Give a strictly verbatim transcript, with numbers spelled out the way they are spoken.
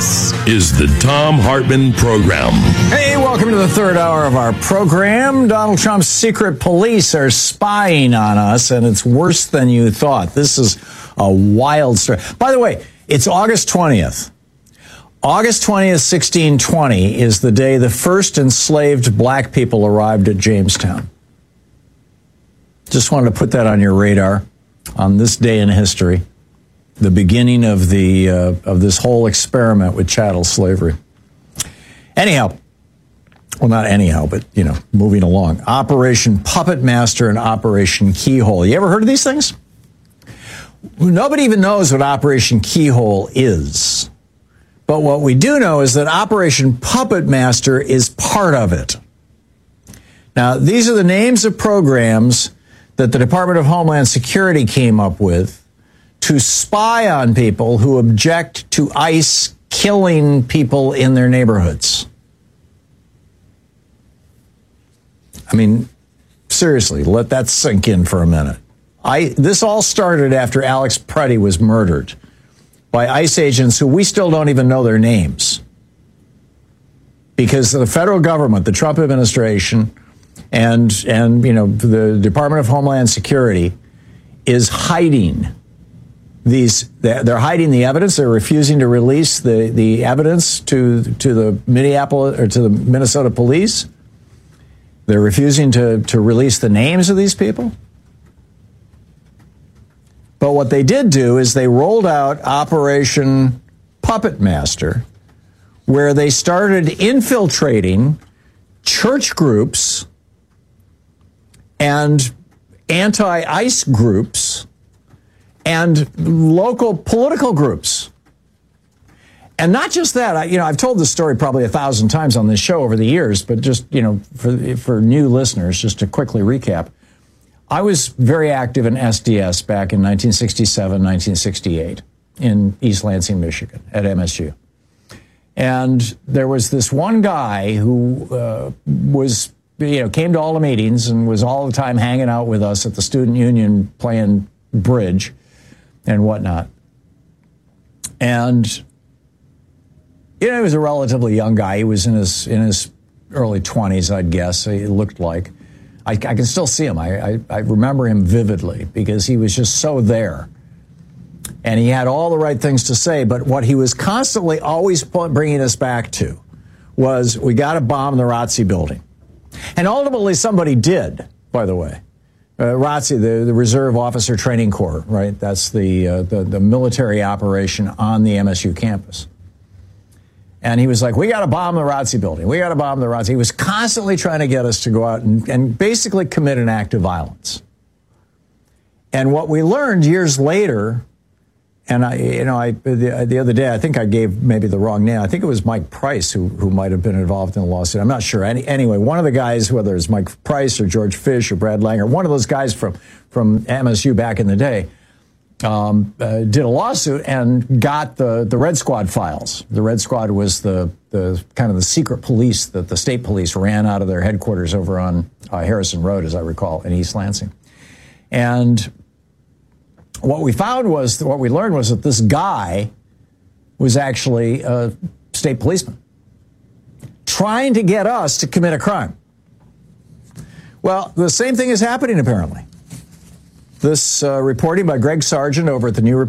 This is the Thom Hartmann Program. Hey, welcome to the third hour of our program. Donald Trump's secret police are spying on us, and it's worse than you thought. This is a wild story. By the way, it's August twentieth. August twentieth, sixteen twenty is the day the first enslaved black people arrived at Jamestown. Just wanted to put that on your radar on this day in history, the beginning of the uh, of this whole experiment with chattel slavery. Anyhow, well, not anyhow, but, you know, moving along. Operation Puppet Master and Operation Keyhole. You ever heard of these things? Nobody even knows what Operation Keyhole is. But what we do know is that Operation Puppet Master is part of it. Now, these are the names of programs that the Department of Homeland Security came up with to spy on people who object to ICE killing people in their neighborhoods. I mean, seriously, let that sink in for a minute. I, this all started after Alex Preddy was murdered by ICE agents who we still don't even know their names. Because the federal government, the Trump administration, and, and you know, the Department of Homeland Security is hiding these, they're hiding the evidence. They're refusing to release the, the evidence to, to the Minneapolis or to the Minnesota police. They're refusing to, to release the names of these people. But what they did do is they rolled out Operation Puppet Master, where they started infiltrating church groups and anti-ICE groups and local political groups. And not just that, I, you know, I've told this story probably a thousand times on this show over the years, but just, you know, for, for new listeners, just to quickly recap, I was very active in S D S back in nineteen sixty-seven, nineteen sixty-eight in East Lansing, Michigan at M S U. And there was this one guy who uh, was, you know, came to all the meetings and was all the time hanging out with us at the student union playing bridge and whatnot. And, you know, he was a relatively young guy. He was in his in his early twenties, I'd guess, he looked like. I, I can still see him. I, I, I remember him vividly because he was just so there. And he had all the right things to say. But what he was constantly always bringing us back to was, we got to bomb the R O T C building. And ultimately somebody did, by the way. Uh, R O T C, the, the Reserve Officer Training Corps, right? That's the, uh, the, the military operation on the M S U campus. And he was like, we got to bomb the R O T C building. We got to bomb the R O T C. He was constantly trying to get us to go out and, and basically commit an act of violence. And what we learned years later, and I, you know, I the, the other day, I think I gave maybe the wrong name. I think it was Mike Price who who might have been involved in the lawsuit. I'm not sure. Any, anyway, one of the guys, whether it's Mike Price or George Fish or Brad Langer, one of those guys from, from M S U back in the day, Um, uh, did a lawsuit and got the, the Red Squad files. The Red Squad was the, the kind of the secret police that the state police ran out of their headquarters over on uh, Harrison Road, as I recall, in East Lansing. And what we found was, what we learned was that this guy was actually a state policeman trying to get us to commit a crime. Well, the same thing is happening, apparently. This uh, reporting by Greg Sargent over at the New